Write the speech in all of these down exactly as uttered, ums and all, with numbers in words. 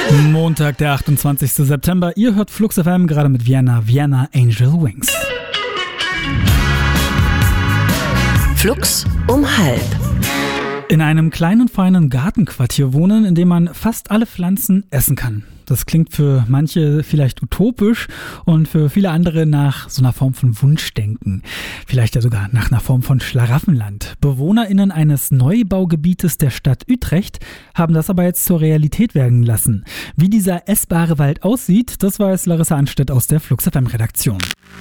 Montag, der achtundzwanzigster September. Ihr hört Flux F M gerade mit Vienna, Vienna Angel Wings. Flux um halb. In einem kleinen, feinen Gartenquartier wohnen, in dem man fast alle Pflanzen essen kann. Das klingt für manche vielleicht utopisch und für viele andere nach so einer Form von Wunschdenken. Vielleicht ja sogar nach einer Form von Schlaraffenland. BewohnerInnen eines Neubaugebietes der Stadt Utrecht haben das aber jetzt zur Realität werden lassen. Wie dieser essbare Wald aussieht, das weiß Larissa Anstedt aus der Flux F M-Redaktion.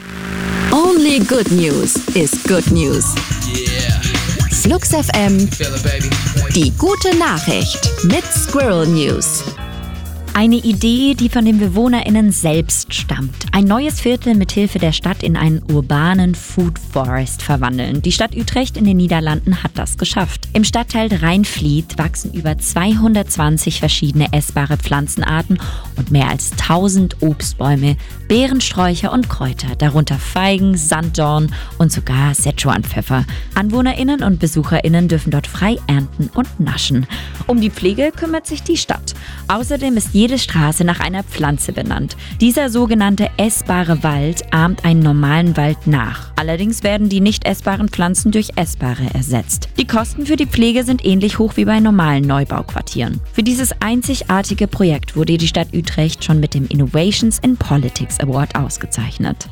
Only good news is good news. Yeah. Flux F M, Feel it, baby. die gute Nachricht mit Squirrel News. Eine Idee, die von den BewohnerInnen selbst stammt. Ein neues Viertel mit Hilfe der Stadt in einen urbanen Food Forest verwandeln. Die Stadt Utrecht in den Niederlanden hat das geschafft. Im Stadtteil Rheinfliet wachsen über zweihundertzwanzig verschiedene essbare Pflanzenarten und mehr als tausend Obstbäume, Beerensträucher und Kräuter, darunter Feigen, Sanddorn und sogar Szechuanpfeffer. AnwohnerInnen und BesucherInnen dürfen dort frei ernten und naschen. Um die Pflege kümmert sich die Stadt. Außerdem ist jede Straße nach einer Pflanze benannt. Dieser sogenannte essbare Wald ahmt einen normalen Wald nach. Allerdings werden die nicht essbaren Pflanzen durch essbare ersetzt. Die Kosten für die Pflege sind ähnlich hoch wie bei normalen Neubauquartieren. Für dieses einzigartige Projekt wurde die Stadt Utrecht schon mit dem Innovations in Politics Award ausgezeichnet.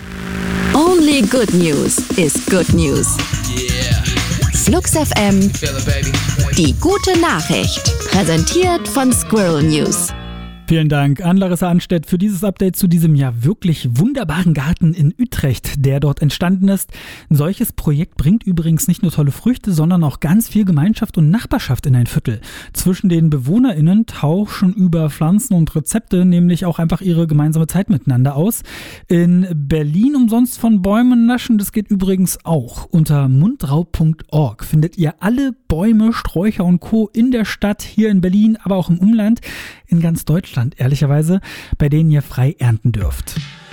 Only good news is good news. Yeah. Flux F M, Feel it, baby. die gute Nachricht. Präsentiert von Squirrel News. Vielen Dank an Larissa Anstedt für dieses Update zu diesem ja wirklich wunderbaren Garten in Utrecht, der dort entstanden ist. Ein solches Projekt bringt übrigens nicht nur tolle Früchte, sondern auch ganz viel Gemeinschaft und Nachbarschaft in ein Viertel. Zwischen den BewohnerInnen tauschen über Pflanzen und Rezepte nämlich auch einfach ihre gemeinsame Zeit miteinander aus. In Berlin umsonst von Bäumen naschen, das geht übrigens auch. Unter mundraub punkt org findet ihr alle Bäume, Sträucher und Co. in der Stadt, hier in Berlin, aber auch im Umland, in ganz Deutschland, ehrlicherweise, bei denen ihr frei ernten dürft.